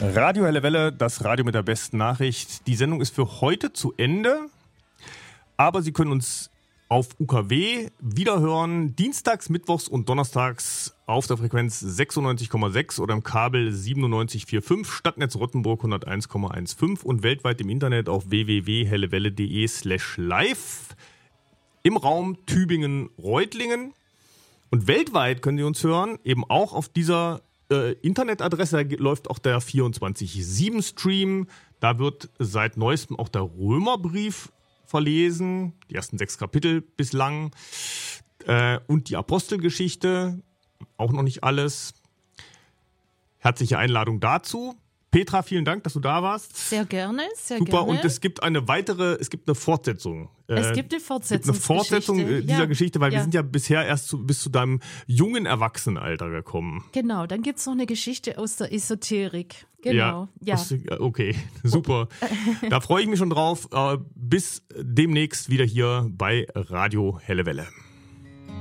Radio Helle Welle, das Radio mit der besten Nachricht. Die Sendung ist für heute zu Ende, aber Sie können uns auf UKW wiederhören, dienstags, mittwochs und donnerstags auf der Frequenz 96,6 oder im Kabel 97,45, Stadtnetz Rottenburg 101,15 und weltweit im Internet auf www.hellewelle.de/live im Raum Tübingen-Reutlingen. Und weltweit können Sie uns hören, eben auch auf dieser Internetadresse. Da läuft auch der 24/7-Stream. Da wird seit neuestem auch der Römerbrief verlesen, die ersten 6 Kapitel bislang. Und die Apostelgeschichte, auch noch nicht alles. Herzliche Einladung dazu. Petra, vielen Dank, dass du da warst. Sehr gerne, sehr Super. gerne. Und es gibt eine Fortsetzung. Es gibt eine Fortsetzung dieser Geschichte, weil wir sind ja bisher erst bis zu deinem jungen Erwachsenenalter gekommen. Genau, dann gibt es noch eine Geschichte aus der Esoterik. Genau, ja. Okay, super. Da freue ich mich schon drauf. Bis demnächst wieder hier bei Radio Helle Welle.